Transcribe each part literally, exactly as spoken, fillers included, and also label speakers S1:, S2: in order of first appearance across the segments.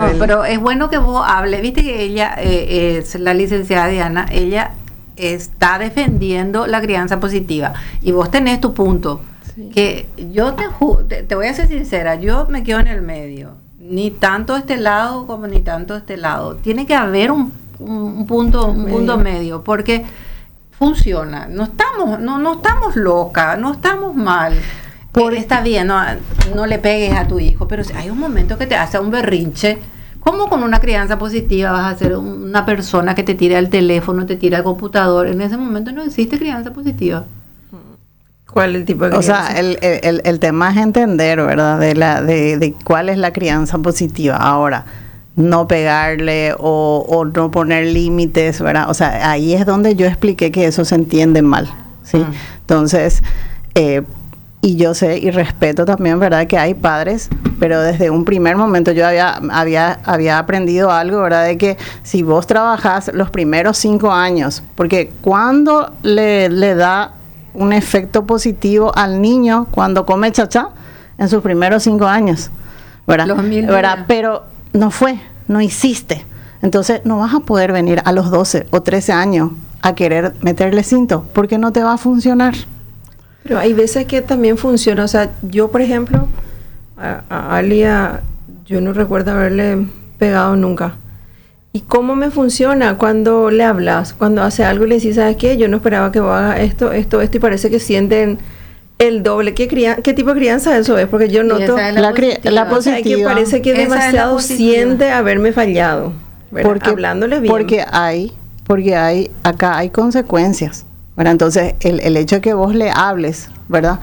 S1: No,
S2: el...
S1: pero es bueno que vos hables. Viste que ella, eh, es la licenciada Diana, ella está defendiendo la crianza positiva. Y vos tenés tu punto. Sí. Que yo te, te, te voy a ser sincera, yo me quedo en el medio. Ni tanto este lado como ni tanto este lado. Tiene que haber un, un, un punto, un medio. punto medio, porque funciona. No estamos, no, no estamos locas, no estamos mal. Por, está bien, no, no le pegues a tu hijo, pero hay un momento que te hace un berrinche. ¿Cómo con una crianza positiva vas a ser una persona que te tira el teléfono, te tira el computador? En ese momento no existe crianza positiva.
S2: ¿Cuál es el tipo de crianza?
S3: O sea, el, el, el tema es entender, ¿verdad? De, la, de, de cuál es la crianza positiva. Ahora, no pegarle o, o no poner límites, ¿verdad? O sea, ahí es donde yo expliqué que eso se entiende mal, ¿sí? Mm. Entonces, eh, y yo sé y respeto también, ¿verdad? Que hay padres, pero desde un primer momento yo había, había, había aprendido algo, ¿verdad? De que si vos trabajás los primeros cinco años, porque cuando le, le da un efecto positivo al niño cuando come chachá, en sus primeros cinco años, ¿verdad?
S1: Los mil
S3: ¿verdad? Pero no fue, no hiciste. Entonces no vas a poder venir a los doce o trece años a querer meterle cinto, porque no te va a funcionar.
S2: Pero hay veces que también funciona. O sea, yo, por ejemplo, a, a Alia, yo no recuerdo haberle pegado nunca. ¿Y cómo me funciona cuando le hablas? Cuando hace algo y le decís, ¿sabes qué? Yo no esperaba que vos hagas esto, esto, esto, y parece que sienten el doble. ¿Qué, cría, qué tipo de crianza eso es? Porque yo noto
S1: es la,
S3: la, positiva. la positiva.
S2: O sea, que parece que demasiado siente haberme fallado.
S3: Porque,
S2: hablándole bien.
S3: Porque hay, porque hay, acá hay consecuencias. ¿Verdad? Entonces, el, el hecho de que vos le hables, ¿verdad?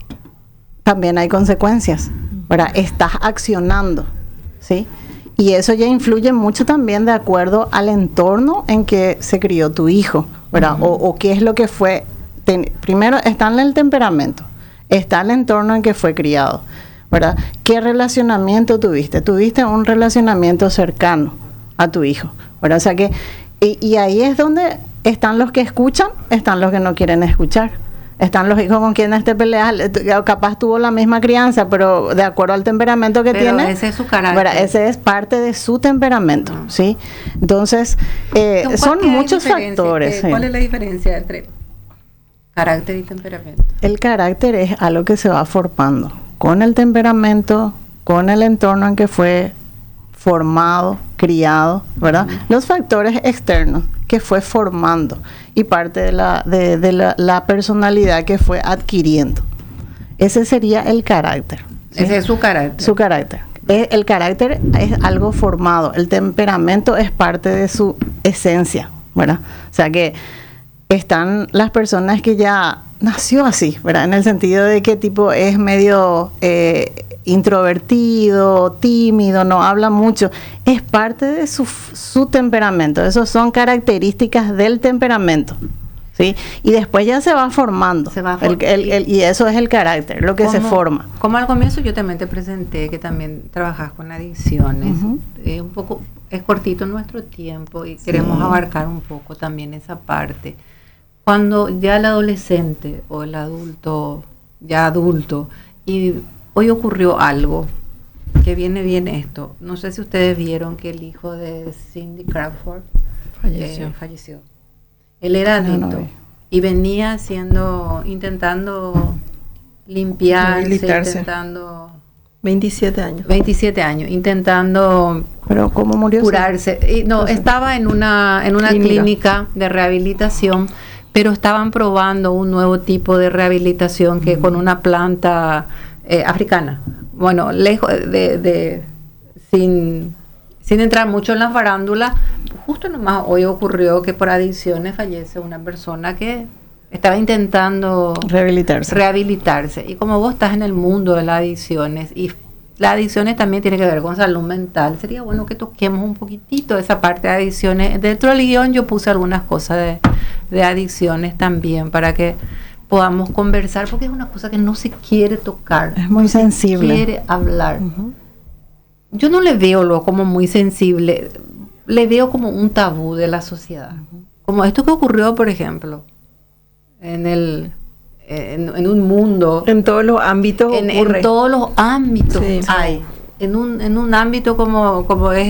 S3: También hay consecuencias, ¿verdad? Estás accionando, ¿sí? Y eso ya influye mucho también de acuerdo al entorno en que se crió tu hijo, ¿verdad? Uh-huh. o, o qué es lo que fue. Ten, primero, está en el temperamento, está el entorno en que fue criado, ¿verdad? ¿Qué relacionamiento tuviste? Tuviste un relacionamiento cercano a tu hijo, ¿verdad? O sea que, y, y ahí es donde están los que escuchan, están los que no quieren escuchar. Están los hijos con quienes te peleas, capaz tuvo la misma crianza, pero de acuerdo al temperamento que
S1: pero
S3: tiene.
S1: Ese es su carácter.
S3: ¿verdad? Ese es parte de su temperamento, no. ¿sí? Entonces, eh, son muchos factores.
S1: ¿Cuál
S3: sí.
S1: es la diferencia entre carácter y temperamento?
S3: El carácter es algo que se va formando con el temperamento, con el entorno en que fue formado, criado, ¿verdad? Uh-huh. Los factores externos que fue formando y parte de la de, de la, la personalidad que fue adquiriendo. Ese sería el carácter. ¿sí?
S1: Ese es su carácter.
S3: Su carácter. El carácter es algo formado, el temperamento es parte de su esencia, ¿verdad? O sea que están las personas que ya nació así, ¿verdad? En el sentido de que tipo es medio eh, introvertido, tímido, no habla mucho. Es parte de su, su temperamento. Esas son características del temperamento, ¿sí? Y después ya se va formando.
S1: Se va for-
S3: el, el, el, y eso es el carácter, lo que
S1: como,
S3: se forma.
S1: Como al comienzo yo también te presenté que también trabajas con adicciones. Uh-huh. Eh, un poco, es cortito nuestro tiempo y sí. queremos abarcar un poco también esa parte. Cuando ya el adolescente o el adulto, ya adulto, y hoy ocurrió algo, que viene bien esto. No sé si ustedes vieron que el hijo de Cindy Crawford falleció. Eh, falleció. Él era adicto no, no y venía haciendo, intentando limpiarse, intentando...
S2: veintisiete años.
S1: veintisiete años, intentando...
S3: ¿Pero cómo murió?
S1: Curarse. Y, no, Entonces, estaba en una, en una clínica. clínica de rehabilitación, pero estaban probando un nuevo tipo de rehabilitación que uh-huh. con una planta eh, africana. Bueno, lejos de, de sin, sin entrar mucho en la farándula, justo nomás hoy ocurrió que por adicciones fallece una persona que estaba intentando
S3: rehabilitarse.
S1: rehabilitarse. Y como vos estás en el mundo de las adicciones, y las adicciones también tienen que ver con salud mental, sería bueno que toquemos un poquitito esa parte de adicciones. Dentro del guión yo puse algunas cosas de, de adicciones también para que podamos conversar, porque es una cosa que no se quiere tocar.
S3: Es muy
S1: no
S3: sensible.
S1: Se quiere hablar. Uh-huh. Yo no le veo lo como muy sensible, le veo como un tabú de la sociedad. Uh-huh. Como esto que ocurrió, por ejemplo, en el en, en un mundo.
S2: En todos los ámbitos
S1: en, en todos los ámbitos
S2: sí.
S1: hay. En un, en un ámbito como, como es